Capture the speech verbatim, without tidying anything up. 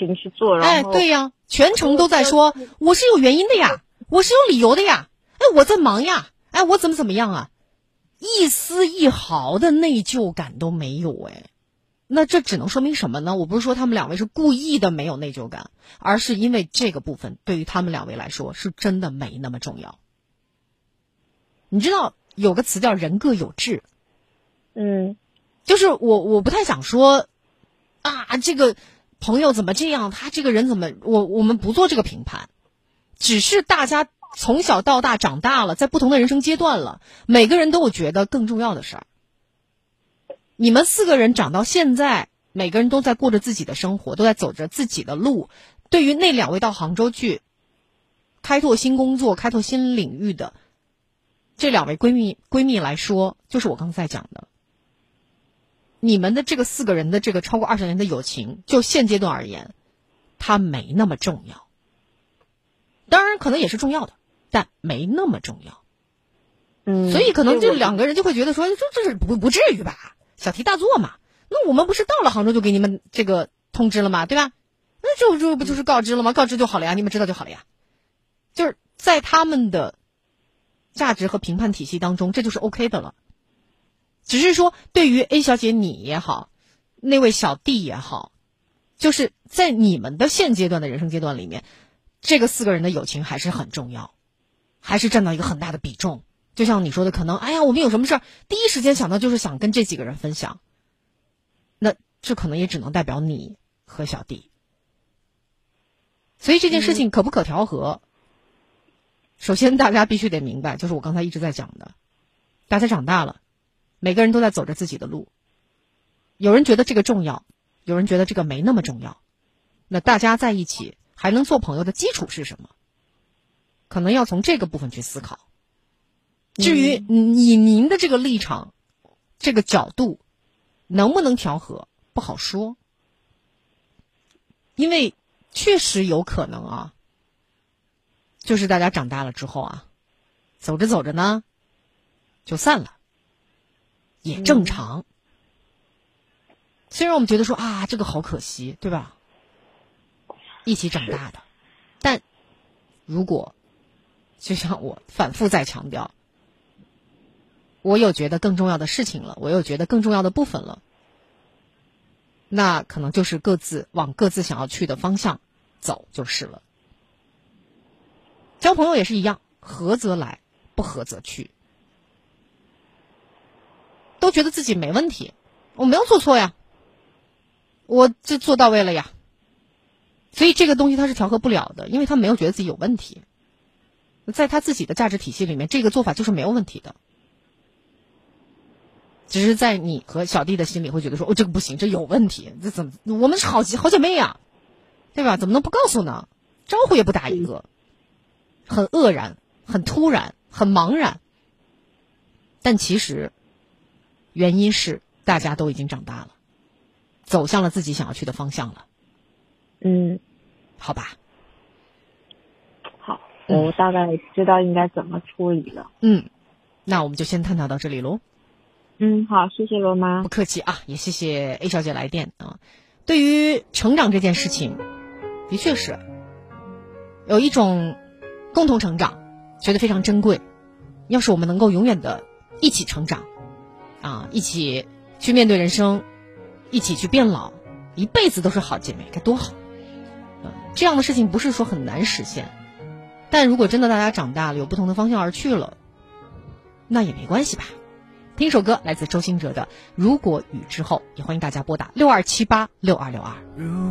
情去做，然哎， 后对呀，全程都在说我是有原因的呀，我是有理由的呀，哎，我在忙呀，哎，我怎么怎么样啊，一丝一毫的内疚感都没有。哎，那这只能说明什么呢？我不是说他们两位是故意的没有内疚感，而是因为这个部分对于他们两位来说是真的没那么重要。你知道有个词叫人各有志， 嗯， 就是我我不太想说啊，这个朋友怎么这样，他这个人怎么，我我们不做这个评判，只是大家从小到大长大了，在不同的人生阶段了，每个人都有觉得更重要的事儿。你们四个人长到现在，每个人都在过着自己的生活，都在走着自己的路。对于那两位到杭州去开拓新工作、开拓新领域的这两位闺蜜闺蜜来说，就是我刚才讲的，你们的这个四个人的这个超过二十年的友情，就现阶段而言，它没那么重要。当然可能也是重要的，但没那么重要。 嗯， 所以可能这两个人就会觉得说，这这是不不至于吧，小题大做嘛。那我们不是到了杭州就给你们这个通知了吗？对吧？那这这不就是告知了吗？告知就好了呀，你们知道就好了呀。就是在他们的价值和评判体系当中，这就是 OK 的了。只是说对于 A 小姐你也好，那位小弟也好，就是在你们的现阶段的人生阶段里面，这个四个人的友情还是很重要，还是占到一个很大的比重。就像你说的，可能哎呀，我们有什么事儿，第一时间想到就是想跟这几个人分享，那这可能也只能代表你和小弟。所以这件事情可不可调和，嗯、首先大家必须得明白，就是我刚才一直在讲的，大家长大了，每个人都在走着自己的路，有人觉得这个重要，有人觉得这个没那么重要。那大家在一起还能做朋友的基础是什么？可能要从这个部分去思考。至于你您的这个立场、这个角度能不能调和，不好说，因为确实有可能啊，就是大家长大了之后啊，走着走着呢就散了，也正常。虽然我们觉得说啊，这个好可惜，对吧？一起长大的，但如果就像我反复在强调，我有觉得更重要的事情了，我有觉得更重要的部分了，那可能就是各自往各自想要去的方向走就是了。交朋友也是一样，合则来，不合则去。都觉得自己没问题，我没有做错呀，我这做到位了呀。所以这个东西它是调和不了的，因为他没有觉得自己有问题，在他自己的价值体系里面，这个做法就是没有问题的。只是在你和小弟的心里会觉得说，哦，这个不行，这有问题，这怎么我们是好好姐妹呀，对吧？怎么能不告诉呢？招呼也不打一个，很愕然，很突然，很茫然。但其实原因是大家都已经长大了，走向了自己想要去的方向了。 嗯， 好吧。 好，我大概知道应该怎么处理了。 嗯，那我们就先探讨到这里喽。 嗯，好，谢谢罗妈。 不客气啊，也谢谢 A 小姐来电啊。对于成长这件事情，的确是有一种共同成长，觉得非常珍贵。要是我们能够永远的一起成长，啊，一起去面对人生，一起去变老，一辈子都是好姐妹，该多好！嗯，这样的事情不是说很难实现，但如果真的大家长大了，有不同的方向而去了，那也没关系吧。听首歌，来自周兴哲的《如果雨之后》，也欢迎大家拨打六二七八六二六二。